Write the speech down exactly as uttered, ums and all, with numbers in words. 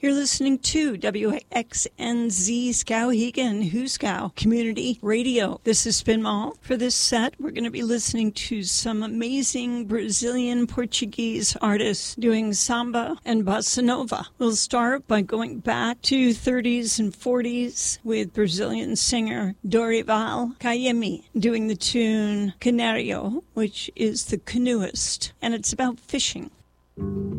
You're listening to W X N Z Skowhegan, Huskow Community Radio. This is Spin Mall. For this set, we're going to be listening to some amazing Brazilian Portuguese artists doing samba and bossa nova. We'll start by going back to thirties and forties with Brazilian singer Dorival Caymmi doing the tune Canario, which is the canoeist, and it's about fishing.